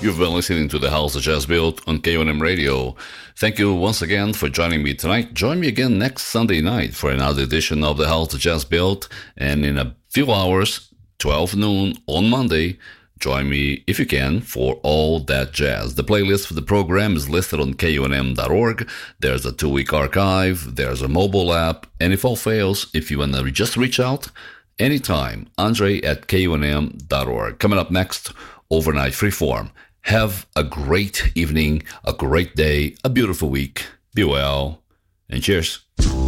You've been listening to the House of Jazz Built on KONM Radio. Thank you once again for joining me tonight. Join me again next Sunday night for another edition of the House of Jazz Built. And in a few hours, 12 noon on Monday, join me, if you can, for All That Jazz. The playlist for the program is listed on KONM.org. There's a 2-week archive. There's a mobile app. And if all fails, if you want to just reach out, anytime, Andre@KONM.org. Coming up next, Overnight Freeform. Have a great evening, a great day, a beautiful week. Be well, and cheers.